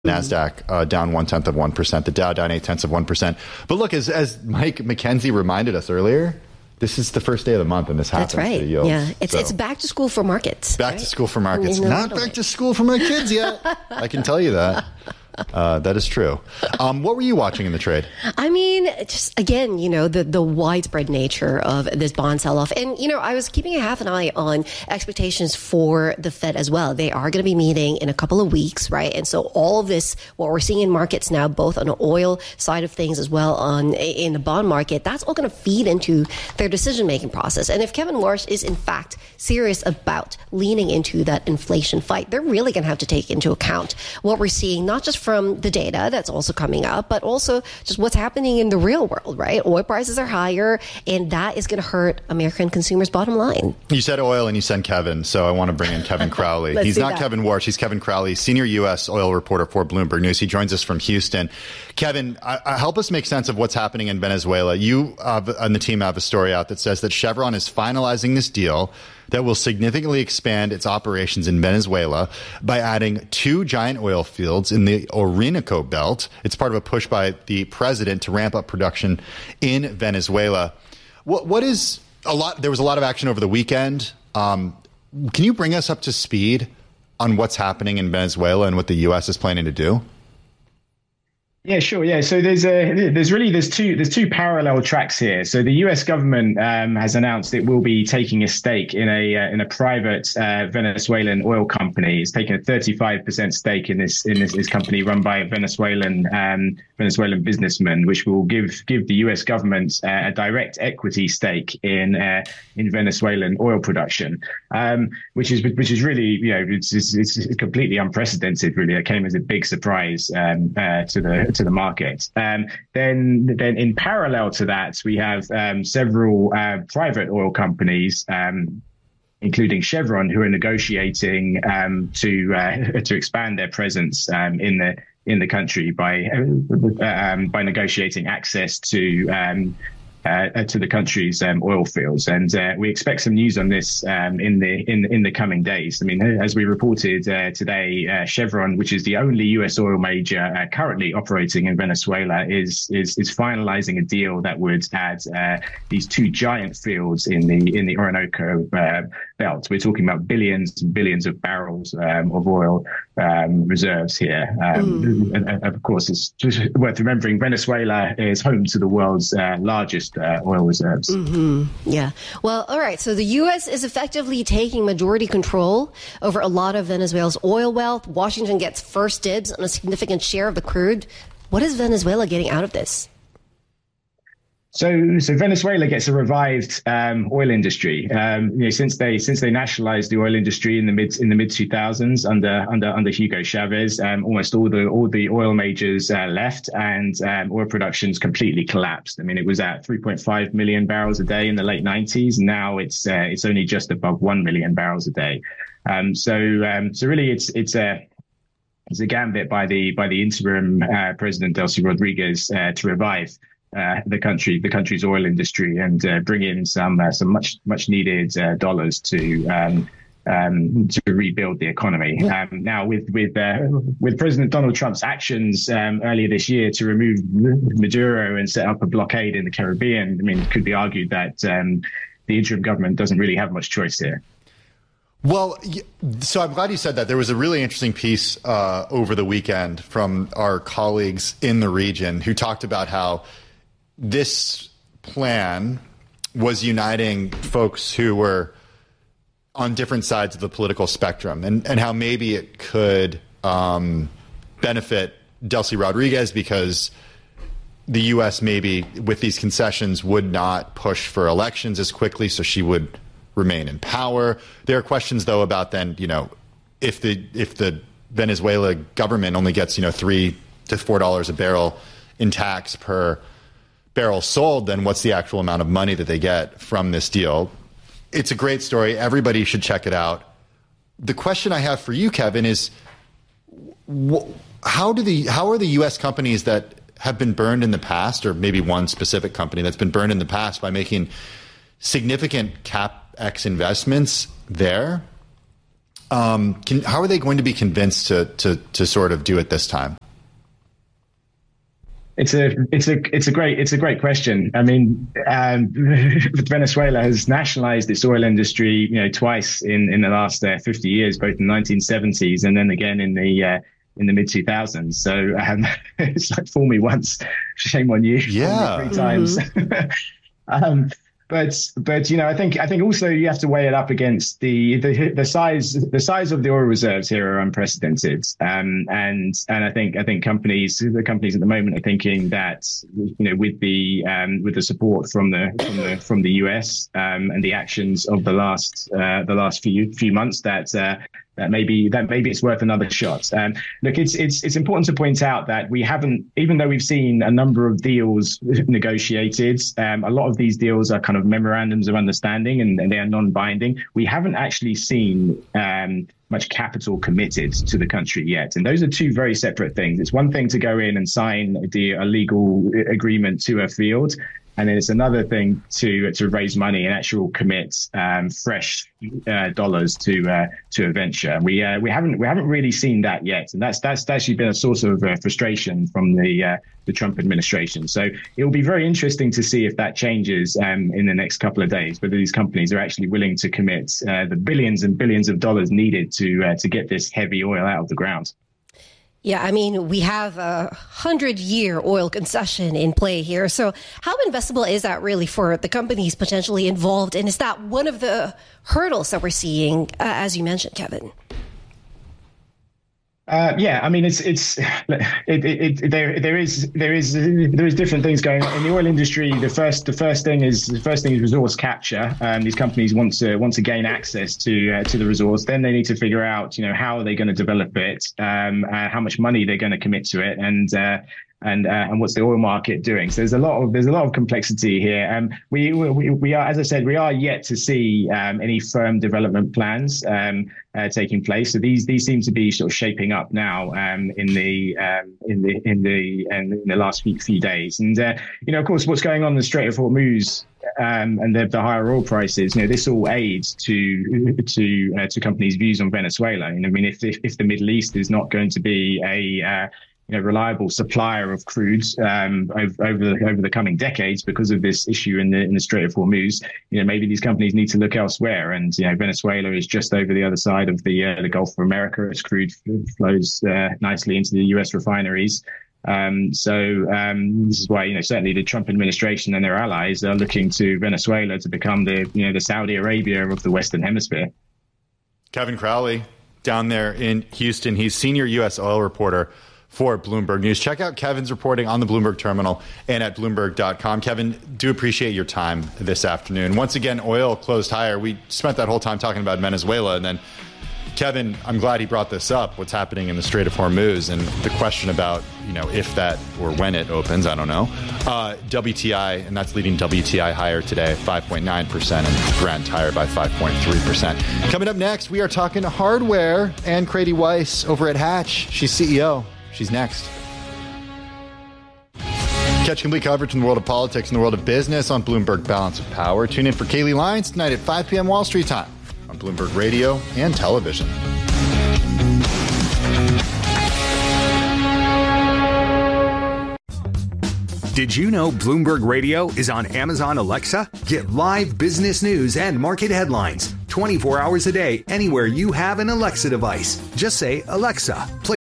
NASDAQ down 0.1%, the Dow down 0.8%. But look, as Mike McKenzie reminded us earlier, this is the first day of the month and this happens. That's right. To yields. Yeah, it's back to school for markets. Back to school for markets. Not back to school for my kids yet. I can tell you that. That is true. What were you watching in the trade? I mean, just again, the widespread nature of this bond sell-off. And, I was keeping half an eye on expectations for the Fed as well. They are going to be meeting in a couple of weeks, right? And so all of this, what we're seeing in markets now, both on the oil side of things as well in the bond market, that's all going to feed into their decision-making process. And if Kevin Warsh is in fact serious about leaning into that inflation fight, they're really going to have to take into account what we're seeing, not just from the data that's also coming up, but also just what's happening in the real world, right? Oil prices are higher, and that is going to hurt American consumers' bottom line. You said oil and you said Kevin, so I want to bring in Kevin Crowley. He's not Kevin Warsh, he's Kevin Crowley, senior U.S. oil reporter for Bloomberg News. He joins us from Houston. Kevin, help us make sense of what's happening in Venezuela. You and the team have a story out that says that Chevron is finalizing this deal that will significantly expand its operations in Venezuela by adding 2 giant oil fields in the Orinoco Belt. It's part of a push by the president to ramp up production in Venezuela. There was a lot of action over the weekend. Can you bring us up to speed on what's happening in Venezuela and what the U.S. is planning to do? Yeah, sure. Yeah, so there's two parallel tracks here. So the U.S. government has announced it will be taking a stake in a private Venezuelan oil company. It's taking a 35% stake in this company run by a Venezuelan businessman, which will give the U.S. government a direct equity stake in Venezuelan oil production, which is really it's completely unprecedented. Really, it came as a big surprise to the market. Then in parallel to that, we have several private oil companies, including Chevron, who are negotiating to expand their presence in the country by negotiating access to the country's oil fields, and we expect some news on this in the coming days. I mean, as we reported today, Chevron, which is the only U.S. oil major currently operating in Venezuela, is finalizing a deal that would add these 2 giant fields in the Orinoco belt. We're talking about billions and billions of barrels of oil reserves here. And of course, it's just worth remembering Venezuela is home to the world's largest oil reserves. Mm-hmm. Yeah. Well, all right. So the U.S. is effectively taking majority control over a lot of Venezuela's oil wealth. Washington gets first dibs on a significant share of the crude. What is Venezuela getting out of this? So Venezuela gets a revived oil industry. Since they nationalized the oil industry in the mid 2000s under Hugo Chavez, almost all the oil majors left, and oil production's completely collapsed. I mean, it was at 3.5 million barrels a day in the late 90s. Now it's only just above 1 million barrels a day. So really it's a gambit by the interim President Delcy Rodriguez to revive the country's oil industry and bring in some much needed dollars to rebuild the economy. Now, with President Donald Trump's actions earlier this year to remove Maduro and set up a blockade in the Caribbean, I mean, it could be argued that the interim government doesn't really have much choice here. Well, so I'm glad you said that. There was a really interesting piece over the weekend from our colleagues in the region who talked about how this plan was uniting folks who were on different sides of the political spectrum, and how maybe it could benefit Delcy Rodriguez because the U.S. maybe with these concessions would not push for elections as quickly, so she would remain in power. There are questions, though, about then, if the Venezuela government only gets, $3 to $4 a barrel in tax per barrel sold, then what's the actual amount of money that they get from this deal? It's a great story. Everybody should check it out. The question I have for you, Kevin, is how are the U.S. companies that have been burned in the past, or maybe one specific company that's been burned in the past by making significant CapEx investments there, How are they going to be convinced to sort of do it this time? It's a great question. I mean, Venezuela has nationalized its oil industry, twice in the last 50 years, both in the 1970s and then again in the mid 2000s. So it's like fool me once, shame on you. Yeah, 3 times. But I think also you have to weigh it up against the size of the oil reserves here are unprecedented, and I think the companies at the moment are thinking that with the support from the US and the actions of the last few months that maybe it's worth another shot. Look, it's important to point out that we haven't, even though we've seen a number of deals negotiated, a lot of these deals are kind of memorandums of understanding and they are non-binding. We haven't actually seen much capital committed to the country yet. And those are two very separate things. It's one thing to go in and sign a legal agreement to a field. And then it's another thing to raise money and actual commit fresh dollars to a venture. We haven't really seen that yet, and that's actually been a source of frustration from the Trump administration. So it will be very interesting to see if that changes in the next couple of days. Whether these companies are actually willing to commit the billions and billions of dollars needed to get this heavy oil out of the ground. Yeah, I mean, we have a 100-year oil concession in play here. So how investable is that really for the companies potentially involved? And is that one of the hurdles that we're seeing, as you mentioned, Kevin? Yeah, I mean, there is different things going on in the oil industry. The first thing is resource capture. These companies want to gain access to the resource. Then they need to figure out, how are they going to develop it, how much money they're going to commit to it, and what's the oil market doing? So there's a lot of complexity here. We are, as I said, we are yet to see any firm development plans taking place. So these seem to be sort of shaping up now in the last few days. And of course, what's going on in the Strait of Hormuz and the higher oil prices, this all aids to companies' views on Venezuela. I mean, if the Middle East is not going to be a reliable supplier of crude over the coming decades because of this issue in the Strait of Hormuz, maybe these companies need to look elsewhere. And Venezuela is just over the other side of the Gulf of America. Its crude flows nicely into the U.S. refineries. So this is why certainly the Trump administration and their allies are looking to Venezuela to become the Saudi Arabia of the Western Hemisphere. Kevin Crowley down there in Houston. He's senior U.S. oil reporter for Bloomberg News. Check out Kevin's reporting on the Bloomberg terminal and at Bloomberg.com. Kevin, do appreciate your time this afternoon. Once again, oil closed higher. We spent that whole time talking about Venezuela, and then Kevin, I'm glad he brought this up, what's happening in the Strait of Hormuz and the question about, if that or when it opens, I don't know. WTI, and that's leading WTI higher today, 5.9%, and Brent higher by 5.3%. Coming up next, we are talking hardware and Crady Weiss over at Hatch. She's CEO. She's next. Catch complete coverage in the world of politics and the world of business on Bloomberg Balance of Power. Tune in for Kaylee Lyons tonight at 5 p.m. Wall Street time on Bloomberg Radio and television. Did you know Bloomberg Radio is on Amazon Alexa? Get live business news and market headlines 24 hours a day anywhere you have an Alexa device. Just say, Alexa, play